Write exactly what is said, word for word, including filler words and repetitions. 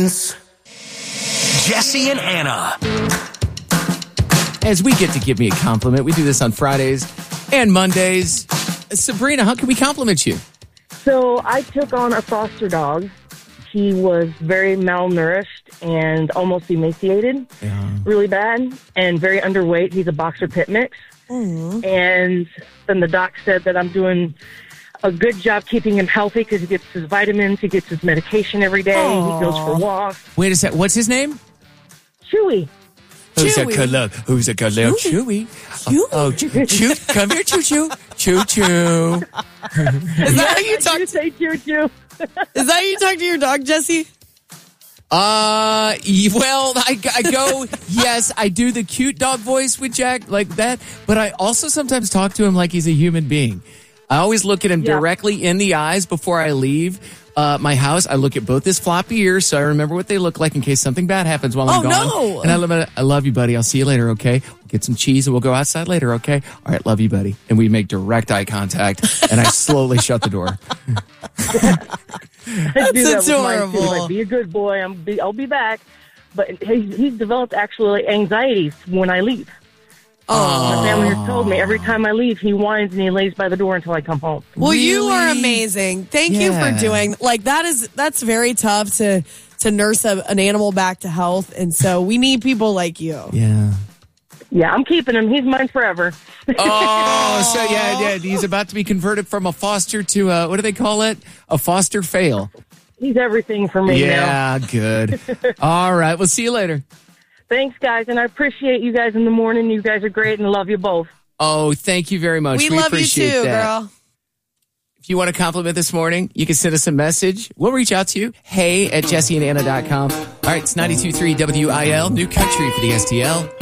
Jesse and Anna. As we get to give me a compliment, we do this on Fridays and Mondays. Sabrina, how can we compliment you? So I took on a foster dog. He was very malnourished and almost emaciated, Yeah. really bad, and very underweight. He's a boxer pit mix. Mm-hmm. And then the doc said that I'm doing a good job keeping him healthy because he gets his vitamins, he gets his medication every day, Aww. he goes for walks. Wait a sec. What's his name? Chewy. Who's a Chewy. good look? Who's a good look? Chewy. Chewy. Oh, choo, choo. Come here, choo choo. Choo choo. Is that how you talk? You say choo-choo. Is that how you talk to your dog, Jesse? Uh, y- well, I, I go, yes, I do the cute dog voice with Jack like that, but I also sometimes talk to him like he's a human being. I always look at him Yeah. directly in the eyes before I leave uh, my house. I look at both his floppy ears so I remember what they look like in case something bad happens while I'm Oh, gone. no. And I love, I love you, buddy. I'll see you later, okay? We'll get some cheese and we'll go outside later, okay? All right, love you, buddy. And we make direct eye contact, and I slowly shut the door. I do that with mine, too. adorable. Like, be a good boy. I'm be, I'll be back. But he's, he's developed actually anxieties when I leave. Oh, My family has told me every time I leave, he whines and he lays by the door until I come home. well, you are Really? amazing. Thank you Yeah. for doing like that. Is that's very tough to to nurse a, an animal back to health, and so we need people like you. Yeah. Yeah, I'm keeping him. He's mine forever. Oh, so yeah, yeah, he's about to be converted from a foster to a, what do they call it? A foster fail. He's everything for me now. Yeah, good. All right, we'll see you later. Thanks, guys, and I appreciate you guys in the morning. You guys are great and love you both. Oh, thank you very much. We, love you appreciate too, that. girl. If you want a compliment this morning, you can send us a message. We'll reach out to you. Hey at jesse and anna dot com. All right, it's ninety-two point three W I L, New Country for the S T L.